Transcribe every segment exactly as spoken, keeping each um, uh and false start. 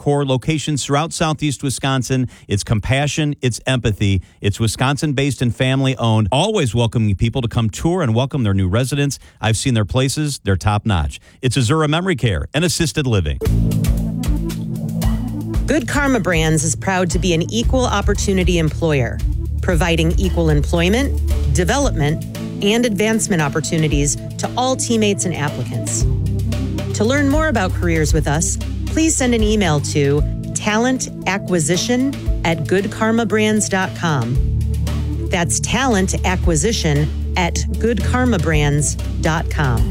core locations throughout Southeast Wisconsin. It's compassion, it's empathy. It's Wisconsin-based and family-owned, always welcoming people to come tour and welcome their new residents. I've seen their places. They're top-notch. It's Azura Memory Care and Assisted Living. Good Karma Brands is proud to be an equal opportunity employer, providing equal employment, development, and advancement opportunities to all teammates and applicants. To learn more about careers with us, please send an email to talent acquisition at good karma brands dot com. That's talent acquisition at good karma brands dot com.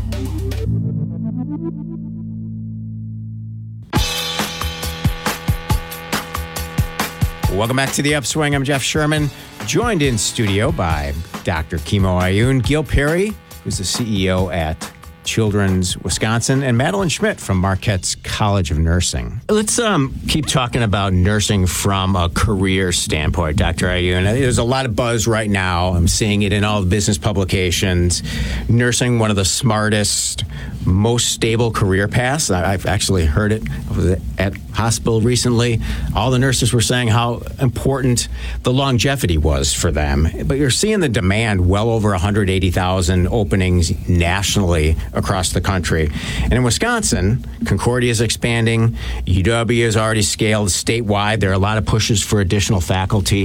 Welcome back to The Upswing. I'm Jeff Sherman, joined in studio by Doctor Kimo Ayun, Gil Perry, who's the C E O at Children's Wisconsin, and Madeline Schmidt from Marquette's College of Nursing. Let's um, keep talking about nursing from a career standpoint, Doctor Ayun. There's a lot of buzz right now. I'm seeing it in all the business publications. Nursing, one of the smartest, most stable career paths. I've actually heard it. I was at hospital recently. All the nurses were saying how important the longevity was for them. But you're seeing the demand well over one hundred eighty thousand openings nationally across the country. And in Wisconsin, Concordia is expanding. U W is already scaled statewide. There are a lot of pushes for additional faculty.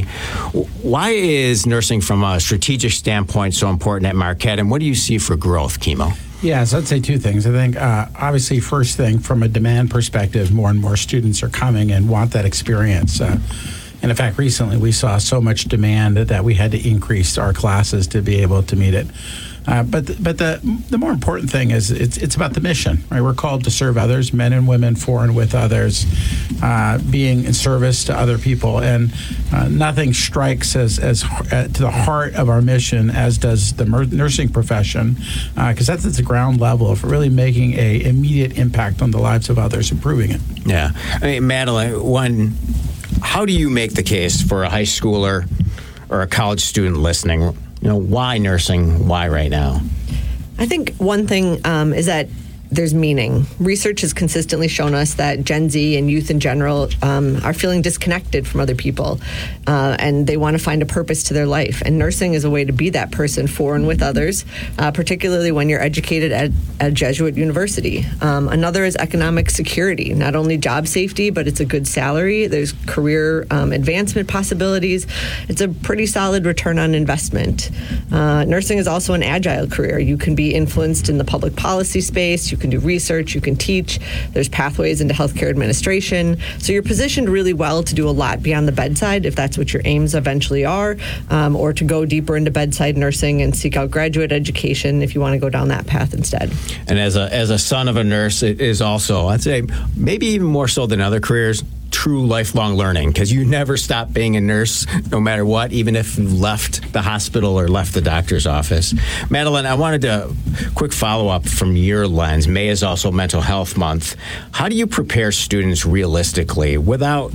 Why is nursing from a strategic standpoint so important at Marquette, and what do you see for growth, Kimo? Yeah, so I'd say two things. I think, uh, obviously, first thing, from a demand perspective, more and more students are coming and want that experience. Uh, and in fact, recently we saw so much demand that, that we had to increase our classes to be able to meet it. Uh, but the, but the the more important thing is it's it's about the mission, right? We're called to serve others, men and women, for and with others, uh, being in service to other people, and uh, nothing strikes as as uh, to the heart of our mission as does the mer- nursing profession, because uh, that's at the ground level of really making a immediate impact on the lives of others, improving it. Yeah, I mean, Madeline, one, how do you make the case for a high schooler or a college student listening? You know, why nursing? Why right now? I think one thing um, is that there's meaning. Research has consistently shown us that Gen Z and youth in general um, are feeling disconnected from other people, uh, and they want to find a purpose to their life. And nursing is a way to be that person for and with others, uh, particularly when you're educated at a Jesuit university. Um, another is economic security, not only job safety, but it's a good salary. There's career um, advancement possibilities. It's a pretty solid return on investment. Uh, nursing is also an agile career. You can be influenced in the public policy space. You can do research, you can teach, there's pathways into healthcare administration. So you're positioned really well to do a lot beyond the bedside, if that's what your aims eventually are, um, or to go deeper into bedside nursing and seek out graduate education if you want to go down that path instead. And as a as a son of a nurse, it is also, I'd say, maybe even more so than other careers, true lifelong learning, because you never stop being a nurse no matter what, even if you left the hospital or left the doctor's office. Madeline, I wanted to quick follow-up from your lens. May is also Mental Health Month. How do you prepare students realistically without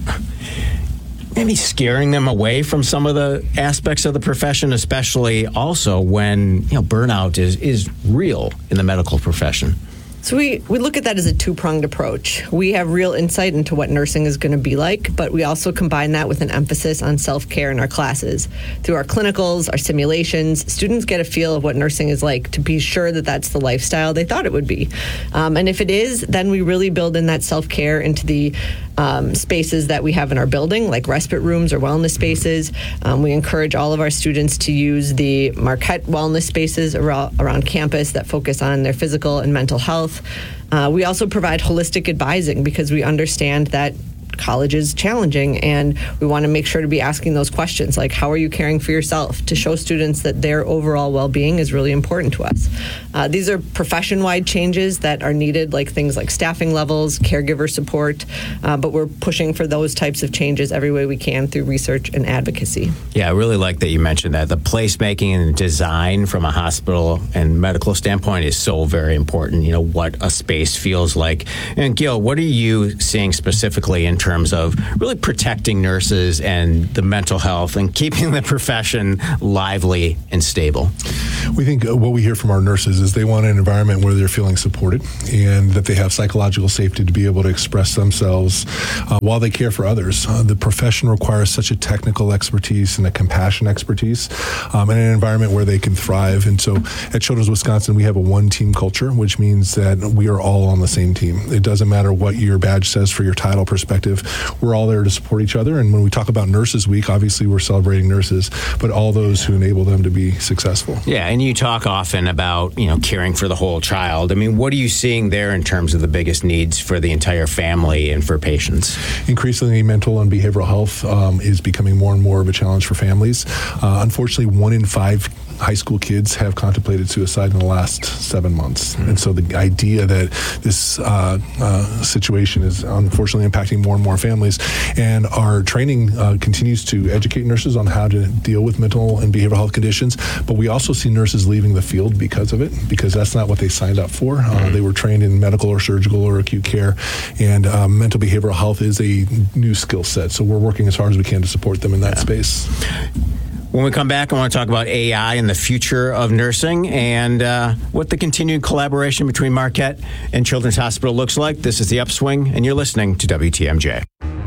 maybe scaring them away from some of the aspects of the profession, especially also when, you know, burnout is, is real in the medical profession? So we, we look at that as a two-pronged approach. We have real insight into what nursing is going to be like, but we also combine that with an emphasis on self-care in our classes. Through our clinicals, our simulations, students get a feel of what nursing is like to be sure that that's the lifestyle they thought it would be. Um, and if it is, then we really build in that self-care into the um, spaces that we have in our building, like respite rooms or wellness spaces. Um, we encourage all of our students to use the Marquette wellness spaces around, around campus that focus on their physical and mental health. Uh, we also provide holistic advising because we understand that college is challenging, and we want to make sure to be asking those questions like, how are you caring for yourself, to show students that their overall well-being is really important to us. Uh, these are profession-wide changes that are needed, like things like staffing levels, caregiver support, uh, but we're pushing for those types of changes every way we can through research and advocacy. Yeah, I really like that you mentioned that. The placemaking and design from a hospital and medical standpoint is so very important, you know, what a space feels like. And Gil, what are you seeing specifically in terms terms of really protecting nurses and the mental health and keeping the profession lively and stable? We think what we hear from our nurses is they want an environment where they're feeling supported and that they have psychological safety to be able to express themselves uh, while they care for others. Uh, the profession requires such a technical expertise and a compassion expertise um, and an environment where they can thrive. And so at Children's Wisconsin, we have a one-team culture, which means that we are all on the same team. It doesn't matter what your badge says for your title perspective. We're all there to support each other. And when we talk about Nurses Week, obviously we're celebrating nurses, but all those who enable them to be successful. Yeah, and you talk often about, you know, caring for the whole child. I mean, what are you seeing there in terms of the biggest needs for the entire family and for patients? Increasingly, mental and behavioral health um, is becoming more and more of a challenge for families. Uh, unfortunately, one in five high school kids have contemplated suicide in the last seven months. Mm-hmm. And so the idea that this uh, uh, situation is unfortunately impacting more and more families, and our training uh, continues to educate nurses on how to deal with mental and behavioral health conditions, but we also see nurses leaving the field because of it, because that's not what they signed up for. Uh, mm-hmm. They were trained in medical or surgical or acute care, and uh, mental behavioral health is a new skill set. So we're working as hard as we can to support them in that yeah. space. When we come back, I want to talk about A I and the future of nursing and uh, what the continued collaboration between Marquette and Children's Hospital looks like. This is The Upswing, and you're listening to W T M J.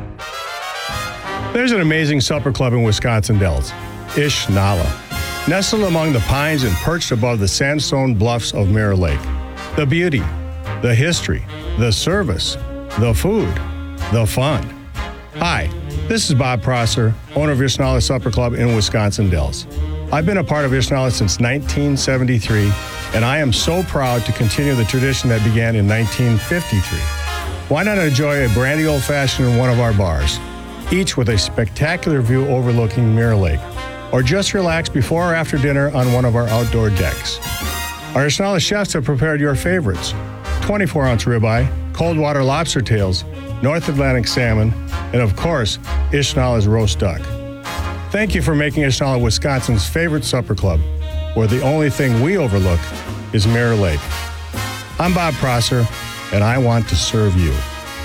There's an amazing supper club in Wisconsin Dells, Ish Nala, nestled among the pines and perched above the sandstone bluffs of Mirror Lake. The beauty, the history, the service, the food, the fun. Hi, this is Bob Prosser, owner of Ish Nala Supper Club in Wisconsin Dells. I've been a part of Ish Nala since nineteen seventy-three, and I am so proud to continue the tradition that began in nineteen fifty-three. Why not enjoy a brandy old-fashioned in one of our bars, each with a spectacular view overlooking Mirror Lake, or just relax before or after dinner on one of our outdoor decks. Our Ish Nala chefs have prepared your favorites: twenty-four ounce ribeye, cold water lobster tails, North Atlantic salmon, and of course, Ish Nala's roast duck. Thank you for making Ish Nala Wisconsin's favorite supper club, where the only thing we overlook is Mirror Lake. I'm Bob Prosser, and I want to serve you.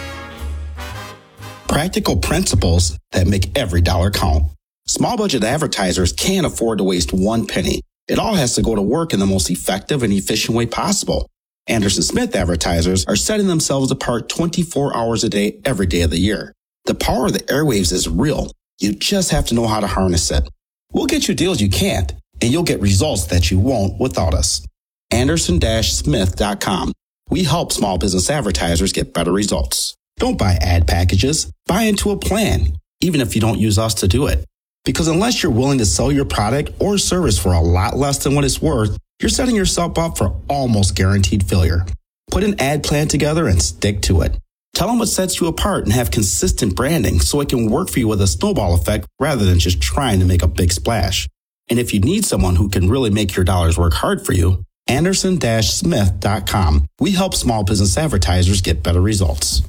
Practical principles that make every dollar count. Small budget advertisers can't afford to waste one penny. It all has to go to work in the most effective and efficient way possible. Anderson Smith advertisers are setting themselves apart twenty-four hours a day, every day of the year. The power of the airwaves is real. You just have to know how to harness it. We'll get you deals you can't, and you'll get results that you won't without us. Anderson Smith dot com. We help small business advertisers get better results. Don't buy ad packages. Buy into a plan, even if you don't use us to do it. Because unless you're willing to sell your product or service for a lot less than what it's worth, you're setting yourself up for almost guaranteed failure. Put an ad plan together and stick to it. Tell them what sets you apart and have consistent branding so it can work for you with a snowball effect rather than just trying to make a big splash. And if you need someone who can really make your dollars work hard for you, Anderson Smith dot com. We help small business advertisers get better results.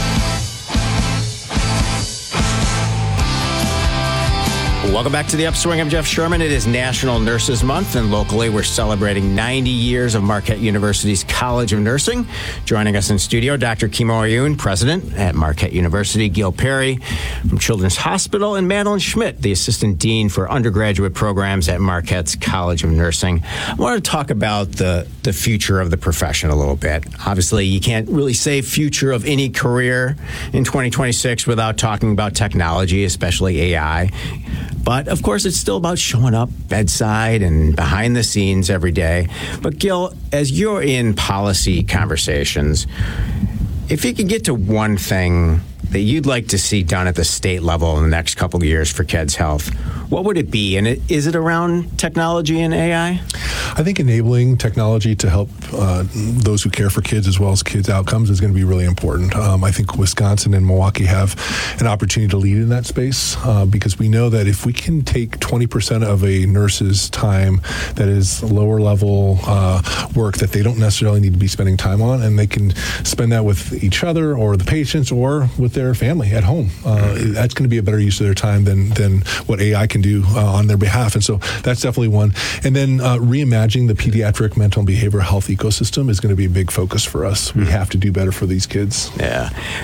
Welcome back to The Upswing. I'm Jeff Sherman. It is National Nurses Month, and locally we're celebrating ninety years of Marquette University's College of Nursing. Joining us in studio, Doctor Kimo Ayun, president at Marquette University, Gil Perry from Children's Hospital, and Madeline Schmidt, the assistant dean for undergraduate programs at Marquette's College of Nursing. I want to talk about the, the future of the profession a little bit. Obviously, you can't really say future of any career in twenty twenty-six without talking about technology, especially A I. But, of course, it's still about showing up bedside and behind the scenes every day. But, Gil, as you're in policy conversations, if you could get to one thing that you'd like to see done at the state level in the next couple of years for kids' health, what would it be? And it, is it around technology and A I? I think enabling technology to help uh, those who care for kids as well as kids' outcomes is going to be really important. Um, I think Wisconsin and Milwaukee have an opportunity to lead in that space uh, because we know that if we can take twenty percent of a nurse's time that is lower level uh, work that they don't necessarily need to be spending time on, and they can spend that with each other or the patients or with their family at home, uh, that's going to be a better use of their time than, than what A I can do uh, on their behalf. And so that's definitely one. And then uh, reimagining the pediatric mental and behavioral health ecosystem is going to be a big focus for us. We have to do better for these kids. Yeah.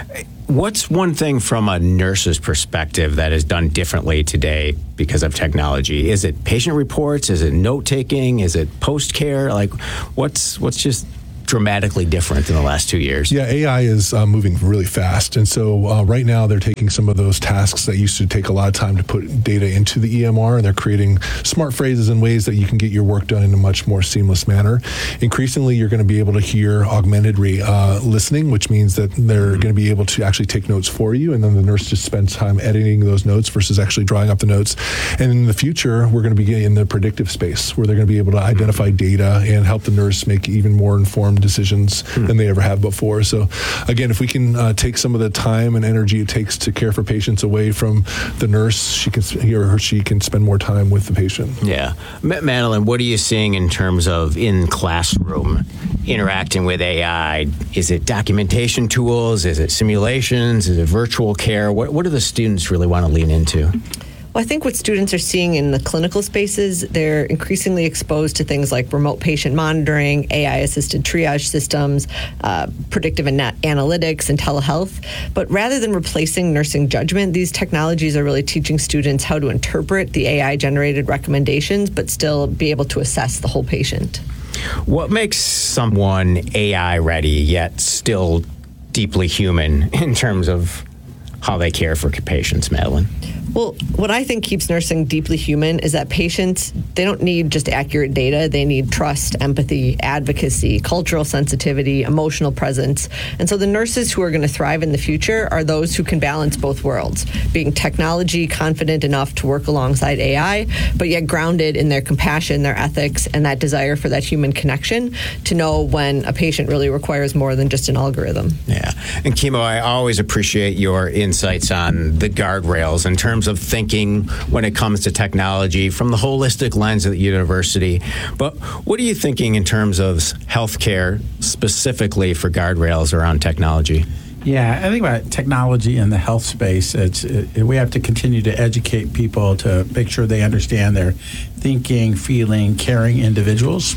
What's one thing from a nurse's perspective that is done differently today because of technology? Is it patient reports? Is it note taking? Is it post care? Like, what's what's just dramatically different in the last two years? Yeah, A I is uh, moving really fast. And so uh, right now they're taking some of those tasks that used to take a lot of time to put data into the E M R, and they're creating smart phrases and ways that you can get your work done in a much more seamless manner. Increasingly, you're going to be able to hear augmented re, uh, listening, which means that they're mm-hmm. going to be able to actually take notes for you, and then the nurse just spends time editing those notes versus actually drawing up the notes. And in the future, we're going to be in the predictive space where they're going to be able to identify data and help the nurse make even more informed decisions hmm. than they ever have before. So again, if we can uh, take some of the time and energy it takes to care for patients away from the nurse, she can he or her, she can spend more time with the patient. Yeah. Madeline, what are you seeing in terms of in classroom interacting with A I? Is it documentation tools? Is it simulations? Is it virtual care? What, what do the students really want to lean into? Well, I think what students are seeing in the clinical spaces, they're increasingly exposed to things like remote patient monitoring, A I-assisted triage systems, uh, predictive ana- analytics, and telehealth. But rather than replacing nursing judgment, these technologies are really teaching students how to interpret the A I-generated recommendations, but still be able to assess the whole patient. What makes someone A I ready yet still deeply human in terms of how they care for patients, Madeline? Well, what I think keeps nursing deeply human is that patients, they don't need just accurate data. They need trust, empathy, advocacy, cultural sensitivity, emotional presence. And so the nurses who are going to thrive in the future are those who can balance both worlds, being technology confident enough to work alongside A I, but yet grounded in their compassion, their ethics, and that desire for that human connection to know when a patient really requires more than just an algorithm. Yeah. And Kimo, I always appreciate your insights on the guardrails in terms of thinking when it comes to technology from the holistic lens at the university. But what are you thinking in terms of healthcare specifically for guardrails around technology? Yeah, I think about technology in the health space. It's it, we have to continue to educate people to make sure they understand they're thinking, feeling, caring individuals.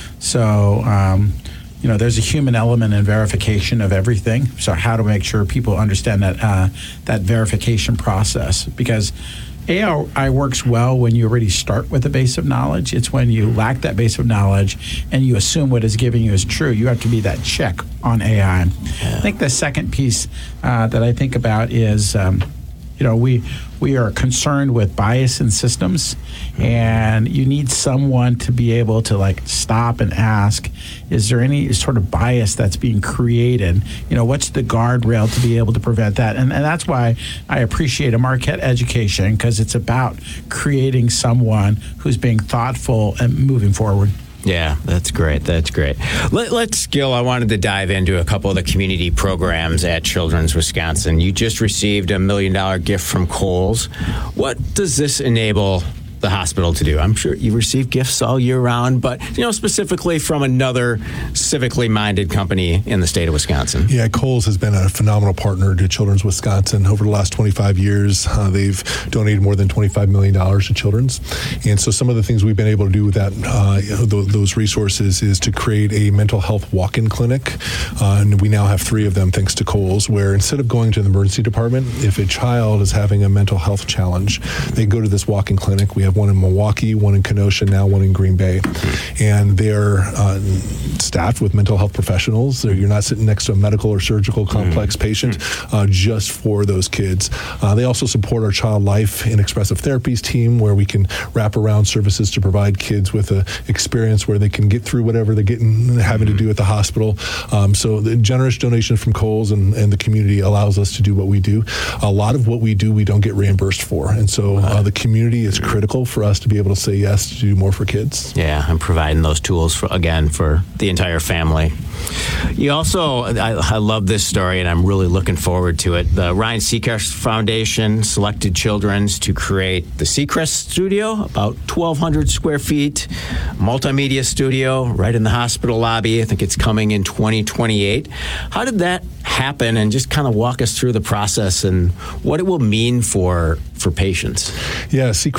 So, um, you know, there's a human element in verification of everything. So how to make sure people understand that uh, that verification process, because A I works well when you already start with a base of knowledge. It's when you lack that base of knowledge and you assume what is giving you is true. You have to be that check on A I. Yeah. I think the second piece uh, that I think about is, um, you know, we we are concerned with bias in systems, and you need someone to be able to like stop and ask, is there any sort of bias that's being created? You know, what's the guardrail to be able to prevent that? And, and that's why I appreciate a Marquette education, because it's about creating someone who's being thoughtful and moving forward. Yeah, that's great. That's great. Let, let's, Gil, I wanted to dive into a couple of the community programs at Children's Wisconsin. You just received a million dollar gift from Kohl's. What does this enable the hospital to do? I'm sure you receive gifts all year round, but, you know, specifically from another civically minded company in the state of Wisconsin. Yeah, Kohl's has been a phenomenal partner to Children's Wisconsin over the last twenty-five years. Uh, they've donated more than twenty-five million dollars to Children's. And so some of the things we've been able to do with that, uh, th- those resources is to create a mental health walk-in clinic. Uh, and we now have three of them thanks to Kohl's, where instead of going to the emergency department, if a child is having a mental health challenge, they go to this walk-in clinic. We have one in Milwaukee, one in Kenosha, now one in Green Bay. And they're uh, staffed with mental health professionals. They're, you're not sitting next to a medical or surgical complex mm-hmm. patient uh, just for those kids. Uh, they also support our Child Life and Expressive Therapies team, where we can wrap around services to provide kids with an experience where they can get through whatever they're getting having mm-hmm. to do at the hospital. Um, so the generous donation from Kohl's and, and the community allows us to do what we do. A lot of what we do, we don't get reimbursed for. And so uh, the community is critical for us to be able to say yes to do more for kids. Yeah, and providing those tools, for, again, for the entire family. You also, I, I love this story, and I'm really looking forward to it. The Ryan Seacrest Foundation selected Children's to create the Seacrest Studio, about twelve hundred square feet, multimedia studio right in the hospital lobby. I think it's coming in twenty twenty-eight. How did that happen? And just kind of walk us through the process and what it will mean for, for patients. Yeah, Seacrest, uh,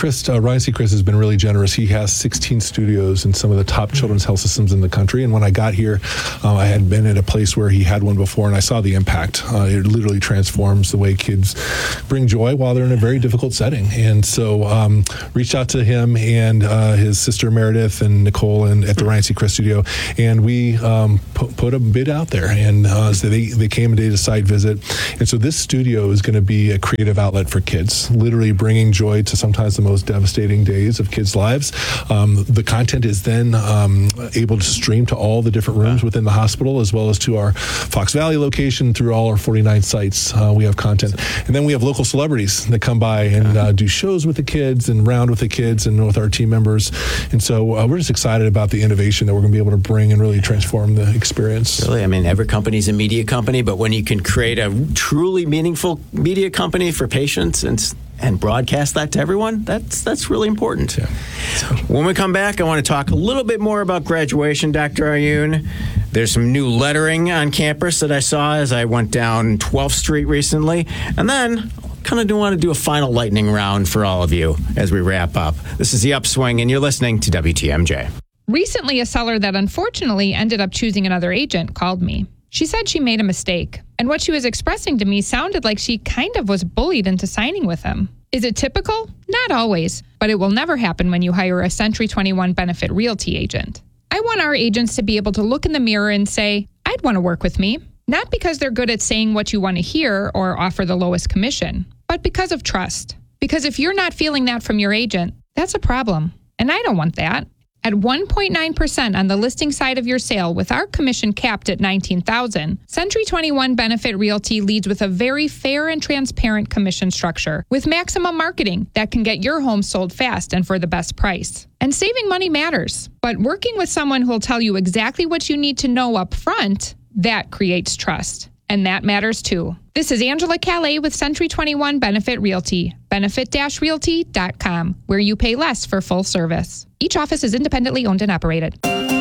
Ryan Seacrest has been really generous. He has sixteen studios in some of the top children's health systems in the country. And when I got here, uh, I had been at a place where he had one before, and I saw the impact. Uh, it literally transforms the way kids bring joy while they're in a very difficult setting. And so um, reached out to him and uh, his sister Meredith and Nicole and at the Ryan Seacrest studio, and we um, put, put a bid out there. And uh, so they, they came and did a site visit. And so this studio is going to be a creative outlet for kids, literally bringing joy to sometimes the most devastating days of kids' lives. Um, the content is then um, able to stream to all the different rooms within the hospital, as well as to our Fox Valley location through all our forty-nine sites. Uh, we have content. And then we have local celebrities that come by and uh, do shows with the kids and round with the kids and with our team members. And so uh, we're just excited about the innovation that we're going to be able to bring and really transform the experience. Really, I mean, every company's a media company, but when you can create a truly meaningful media company for patients and and broadcast that to everyone, that's that's really important. Yeah. When we come back, I want to talk a little bit more about graduation, Doctor Ayoun. There's some new lettering on campus that I saw as I went down twelfth Street recently. And then kind of do want to do a final lightning round for all of you as we wrap up. This is The Upswing, and you're listening to W T M J. Recently, a seller that unfortunately ended up choosing another agent called me. She said she made a mistake, and what she was expressing to me sounded like she kind of was bullied into signing with him. Is it typical? Not always, but it will never happen when you hire a Century twenty-one Benefit Realty agent. I want our agents to be able to look in the mirror and say, I'd want to work with me, not because they're good at saying what you want to hear or offer the lowest commission, but because of trust. Because if you're not feeling that from your agent, that's a problem, and I don't want that. At one point nine percent on the listing side of your sale with our commission capped at nineteen thousand dollars, Century twenty-one Benefit Realty leads with a very fair and transparent commission structure with maximum marketing that can get your home sold fast and for the best price. And saving money matters, but working with someone who'll tell you exactly what you need to know up front, that creates trust. And that matters too. This is Angela Calais with Century twenty-one Benefit Realty, benefit dash realty dot com, where you pay less for full service. Each office is independently owned and operated.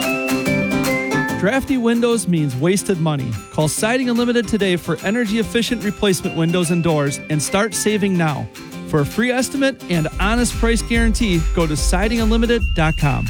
Drafty windows means wasted money. Call Siding Unlimited today for energy-efficient replacement windows and doors and start saving now. For a free estimate and honest price guarantee, go to siding unlimited dot com.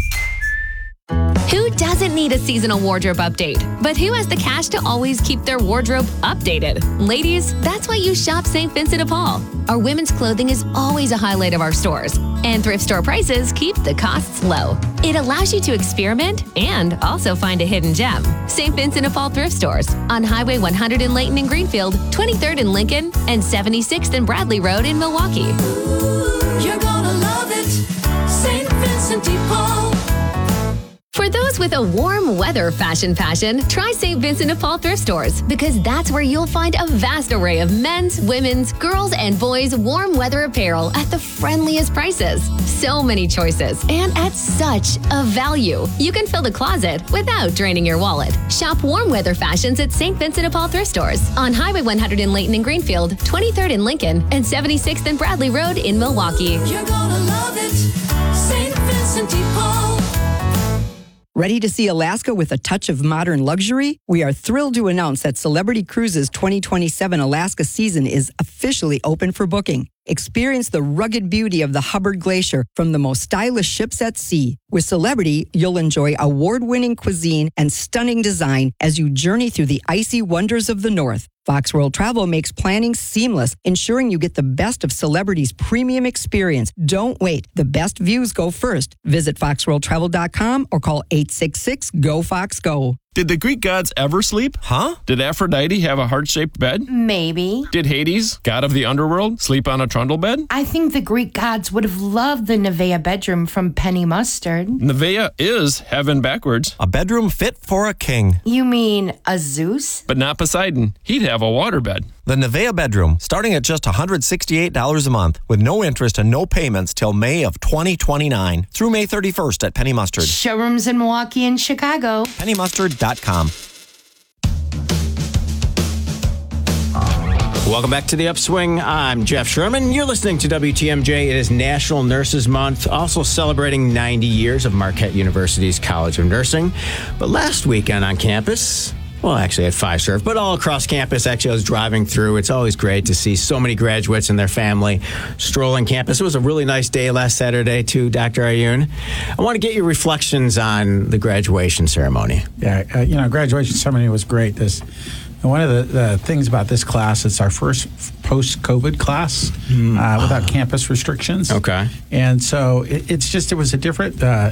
Who doesn't need a seasonal wardrobe update? But who has the cash to always keep their wardrobe updated? Ladies, that's why you shop Saint Vincent de Paul. Our women's clothing is always a highlight of our stores, and thrift store prices keep the costs low. It allows you to experiment and also find a hidden gem. Saint Vincent de Paul thrift stores on Highway one hundred in Layton and Greenfield, twenty-third in Lincoln, and seventy-sixth and Bradley Road in Milwaukee. Ooh, you're gonna love it, Saint Vincent de Paul. For those with a warm weather fashion passion, try Saint Vincent de Paul thrift stores, because that's where you'll find a vast array of men's, women's, girls, and boys' warm weather apparel at the friendliest prices. So many choices, and at such a value. You can fill the closet without draining your wallet. Shop warm weather fashions at Saint Vincent de Paul thrift stores on Highway one hundred in Layton and Greenfield, twenty-third in Lincoln, and seventy-sixth and Bradley Road in Milwaukee. You're gonna love it, Saint Vincent de Paul. Ready to see Alaska with a touch of modern luxury? We are thrilled to announce that Celebrity Cruises twenty twenty-seven Alaska season is officially open for booking. Experience the rugged beauty of the Hubbard Glacier from the most stylish ships at sea. With Celebrity, you'll enjoy award-winning cuisine and stunning design as you journey through the icy wonders of the North. Fox World Travel makes planning seamless, ensuring you get the best of Celebrity's premium experience. Don't wait. The best views go first. Visit fox world travel dot com or call eight six six, G O, Fox, Go. Did the Greek gods ever sleep? Huh? Did Aphrodite have a heart-shaped bed? Maybe. Did Hades, god of the underworld, sleep on a trundle bed? I think the Greek gods would have loved the Nevea bedroom from Penny Mustard. Nevea is heaven backwards. A bedroom fit for a king. You mean a Zeus? But not Poseidon. He'd have a waterbed. The Nevea bedroom, starting at just one hundred sixty-eight dollars a month, with no interest and no payments till May of twenty twenty-nine, through May thirty-first at Penny Mustard. Showrooms in Milwaukee and Chicago. penny mustard dot com. Welcome back to The Upswing. I'm Jeff Sherman. You're listening to W T M J. It is National Nurses Month, also celebrating ninety years of Marquette University's College of Nursing. But last weekend on campus, Well, actually at Fiserv, but all across campus. Actually, I was driving through. It's always great to see so many graduates and their family strolling campus. It was a really nice day last Saturday, too, Doctor Ayun. I want to get your reflections on the graduation ceremony. Yeah, uh, you know, graduation ceremony was great. This And one of the, the things about this class, it's our first post-COVID class mm. uh, without campus restrictions. Okay. And so it, it's just, it was a different uh,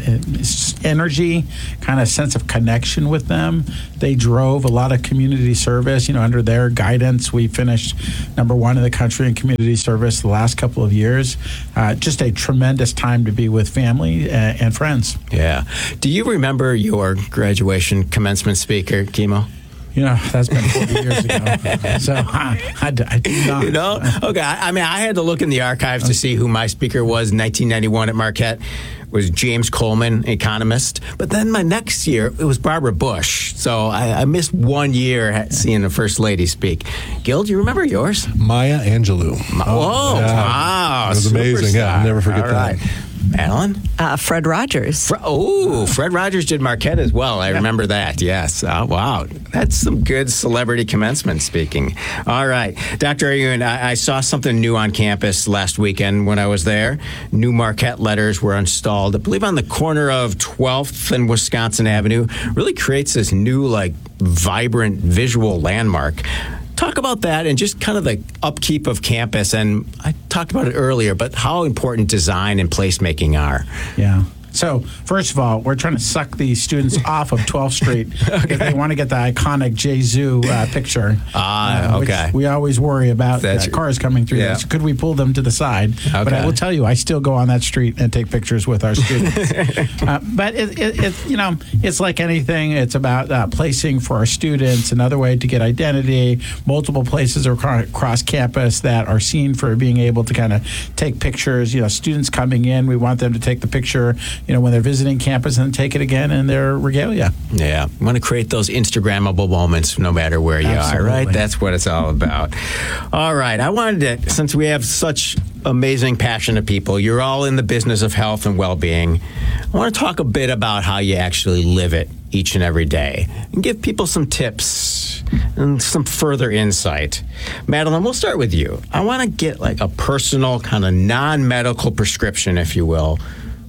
energy, kind of sense of connection with them. They drove a lot of community service. You know, under their guidance, we finished number one in the country in community service the last couple of years. Uh, just a tremendous time to be with family and, and friends. Yeah. Do you remember your graduation commencement speaker, Kimo? You know, that's been forty years ago. So I, I, I do not. You know? Okay. I, I mean, I had to look in the archives to see who my speaker was in nineteen ninety-one at Marquette. It was James Coleman, economist. But then my next year, it was Barbara Bush. So I, I missed one year seeing the First Lady speak. Gil, do you remember yours? Maya Angelou. Ma- oh, yeah. wow. It was amazing. Yeah, I'll never forget All that. Right. Madeline? Uh, Fred Rogers. Fre- oh, Fred Rogers did Marquette as well. I yeah. remember that. Yes. Oh, wow. That's some good celebrity commencement speaking. All right. Doctor Ayun, I-, I saw something new on campus last weekend when I was there. New Marquette letters were installed, I believe, on the corner of twelfth and Wisconsin Avenue. Really creates this new, like, vibrant visual landmark. Talk about that and just kind of the upkeep of campus. And I talked about it earlier, but how important design and placemaking are. Yeah. So, first of all, we're trying to suck these students off of twelfth Street okay. if they want to get the iconic J-Zoo uh, picture. Ah, uh, okay. We always worry about uh, cars coming through yeah. this. Could we pull them to the side? Okay. But I will tell you, I still go on that street and take pictures with our students. uh, but, it, it, it, you know, it's like anything. It's about uh, placing for our students, another way to get identity, multiple places across campus that are seen for being able to kind of take pictures. You know, students coming in, we want them to take the picture, you know, when they're visiting campus and take it again in their regalia. Yeah. We want to create those Instagrammable moments no matter where you Absolutely. are, right? That's what it's all about. All right. I wanted to, since we have such amazing, passionate people, you're all in the business of health and well-being, I want to talk a bit about how you actually live it each and every day and give people some tips and some further insight. Madeline, we'll start with you. I want to get like a personal kind of non-medical prescription, if you will,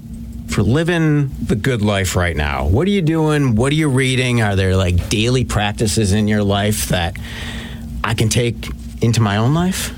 for living the good life right now. What are you doing? What are you reading? Are there like daily practices in your life that I can take into my own life?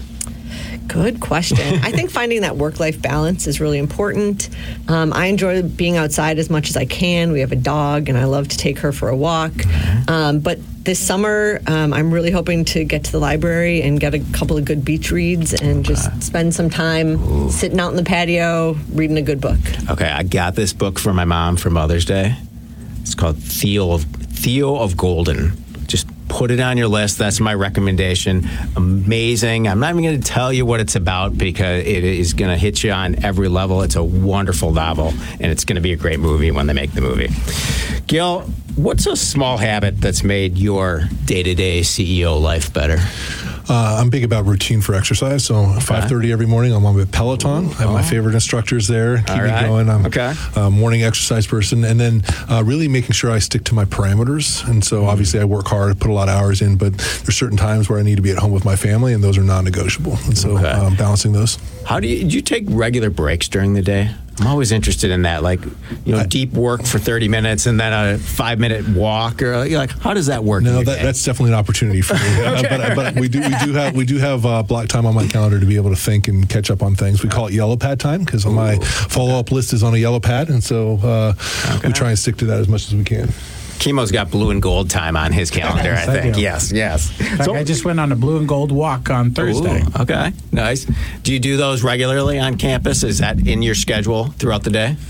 Good question. I think finding that work-life balance is really important. Um, I enjoy being outside as much as I can. We have a dog, and I love to take her for a walk. Um, but this summer, um, I'm really hoping to get to the library and get a couple of good beach reads and just okay. spend some time Ooh. sitting out in the patio, reading a good book. Okay, I got this book for my mom for Mother's Day. It's called Theo of, Theo of Golden. Just put it on your list. That's my recommendation. Amazing. I'm not even going to tell you what it's about because it is going to hit you on every level. It's a wonderful novel, and it's going to be a great movie when they make the movie. Gil, what's a small habit that's made your day-to-day C E O life better? Uh, I'm big about routine for exercise, so okay. five thirty every morning I'm on with Peloton. I have oh. my favorite instructors there, keep All me right. going. I'm okay. a morning exercise person, and then uh, really making sure I stick to my parameters. And so obviously I work hard, put a lot of hours in, but there's certain times where I need to be at home with my family, and those are non-negotiable. And so okay. um, balancing those. How do you, do you take regular breaks during the day? I'm always interested in that, like, you know, I, deep work for thirty minutes and then a five-minute walk, or like, how does that work? No, that, that's definitely an opportunity for me. okay. uh, but, but we do we do have we do have uh, block time on my calendar to be able to think and catch up on things. We call it yellow pad time because my follow-up okay. list is on a yellow pad, and so uh, okay. we try and stick to that as much as we can. Kimo's got blue and gold time on his calendar, I think. Yes, yes. In fact, so, I just went on a blue and gold walk on Thursday. Ooh, okay, nice. Do you do those regularly on campus? Is that in your schedule throughout the day?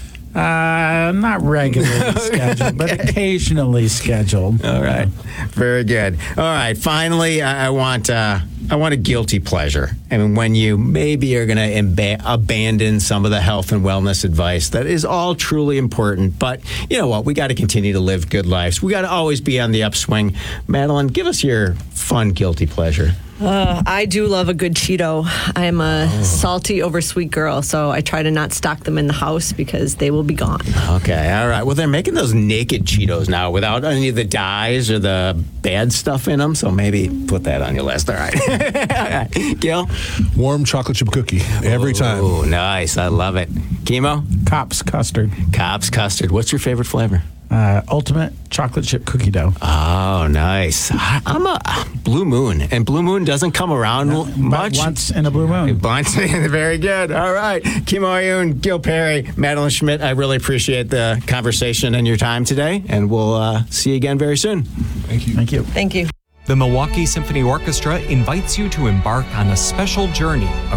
Uh, not regularly scheduled, but occasionally scheduled. All right, very good. All right, finally, I, I want uh, I want a guilty pleasure. I mean, when you maybe are going to imba- abandon some of the health and wellness advice that is all truly important, but you know what? We got to continue to live good lives. We got to always be on the upswing. Madeline, give us your fun guilty pleasure. Uh, I do love a good Cheeto. I'm a oh. salty over sweet girl, so I try to not stock them in the house because they will be gone. Okay, all right. Well, they're making those naked Cheetos now without any of the dyes or the bad stuff in them, so maybe put that on your list. All right. All right. Gil? Warm chocolate chip cookie every time. Oh, nice. I love it. Chemo? Kopp's custard. Kopp's custard. What's your favorite flavor? Uh, ultimate chocolate chip cookie dough. Oh, nice. I, I'm a Blue Moon, and Blue Moon doesn't come around no, much. Once in a blue moon. Once, very good. All right. Chemo Ayun, Gil Perry, Madeline Schmidt, I really appreciate the conversation and your time today, and we'll uh, see you again very soon. Thank you. Thank you. Thank you. The Milwaukee Symphony Orchestra invites you to embark on a special journey